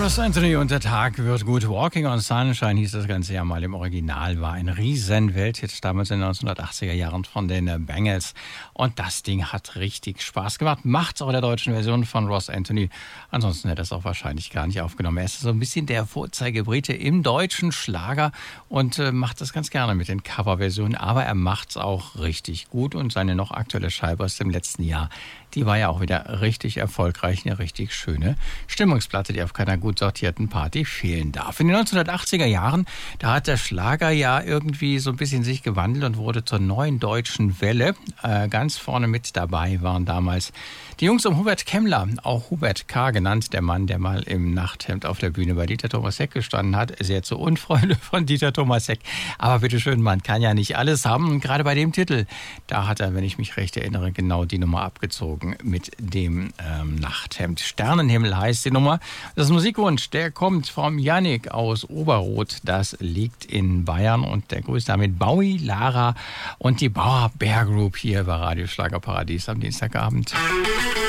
Ross Anthony und der Tag wird gut. Walking on Sunshine hieß das Ganze ja mal im Original, war ein riesen Welthit damals in den 1980er Jahren von den Bangles. Und das Ding hat richtig Spaß gemacht. Macht's auch in der deutschen Version von Ross Anthony. Ansonsten hätte er es auch wahrscheinlich gar nicht aufgenommen. Er ist so ein bisschen der Vorzeigebrite im deutschen Schlager und macht das ganz gerne mit den Coverversionen. Aber er macht's auch richtig gut und seine noch aktuelle Scheibe aus dem letzten Jahr, die war ja auch wieder richtig erfolgreich, eine richtig schöne Stimmungsplatte, die auf keiner gut sortierten Party fehlen darf. In den 1980er Jahren, da hat der Schlager ja irgendwie so ein bisschen sich gewandelt und wurde zur neuen deutschen Welle. Ganz vorne mit dabei waren damals die Jungs um Hubert Kemmler, auch Hubert K. genannt, der Mann, der mal im Nachthemd auf der Bühne bei Dieter Thomas Heck gestanden hat. Sehr zur Unfreude von Dieter Thomas Heck. Aber bitteschön, man kann ja nicht alles haben. Und gerade bei dem Titel, da hat er, wenn ich mich recht erinnere, genau die Nummer abgezogen mit dem Nachthemd. Sternenhimmel heißt die Nummer. Das Musikwunsch, der kommt vom Yannick aus Oberroth. Das liegt in Bayern und der grüßt damit Bowie, Lara und die Bauer Bear Group hier bei Radio Schlagerparadies am Dienstagabend.